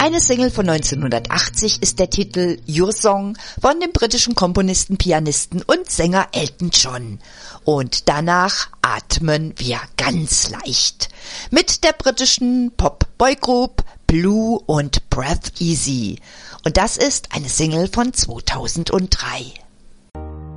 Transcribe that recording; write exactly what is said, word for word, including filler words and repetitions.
Eine Single von neunzehnhundertachtzig ist der Titel Your Song von dem britischen Komponisten, Pianisten und Sänger Elton John. Und danach atmen wir ganz leicht mit der britischen Pop-Boy-Group Blue und Breathe Easy. Und das ist eine Single von zweitausenddrei.